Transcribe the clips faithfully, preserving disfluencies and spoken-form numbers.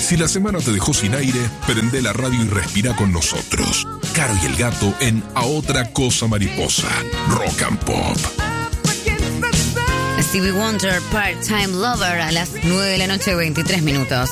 Si la semana te dejó sin aire, prende la radio y respira con nosotros. Caro y el Gato en A Otra Cosa Mariposa. Rock and Pop. Stevie Wonder, Part-Time Lover, a las nueve de la noche, veintitrés minutos.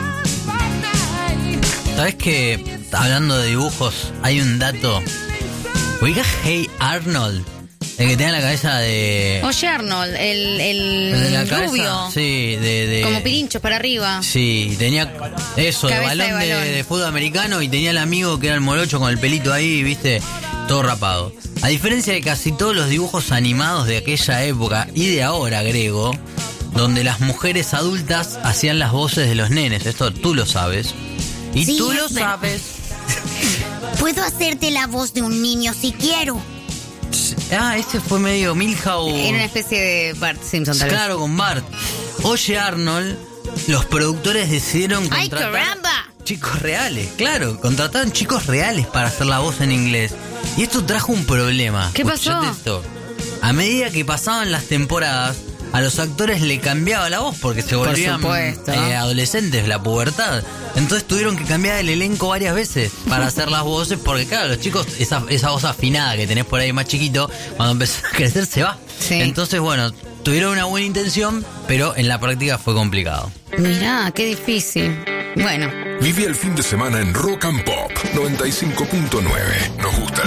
¿Sabes que, hablando de dibujos, hay un dato? ¿Ubicás Hey Arnold? El que tenía la cabeza de... Oye, Arnold, el, el, el de la rubio. Cabeza, sí, de, de... Como pirinchos para arriba. Sí, tenía eso, de balón, de, balón. De, de fútbol americano, y tenía el amigo que era el morocho con el pelito ahí, viste, todo rapado. A diferencia de casi todos los dibujos animados de aquella época y de ahora, agrego, donde las mujeres adultas hacían las voces de los nenes. Esto tú lo sabes. Y sí, tú lo sabes. Puedo hacerte la voz de un niño si quiero. Ah, este fue medio Milhouse. Era una especie de Bart Simpson, tal vez. Claro, con Bart. Oye, Arnold, los productores decidieron contratar... ¡Ay, caramba! Chicos reales, claro. Contrataron chicos reales para hacer la voz en inglés. Y esto trajo un problema. ¿Qué pasó? Esto. A medida que pasaban las temporadas, a los actores le cambiaba la voz porque se volvían eh, adolescentes, la pubertad. Entonces tuvieron que cambiar el elenco varias veces para hacer las voces, porque claro, los chicos, esa, esa voz afinada que tenés por ahí más chiquito, cuando empezás a crecer se va. Sí. Entonces, bueno, tuvieron una buena intención, pero en la práctica fue complicado. Mirá, qué difícil. Bueno. Viví el fin de semana en Rock and Pop noventa y cinco punto nueve. Nos gusta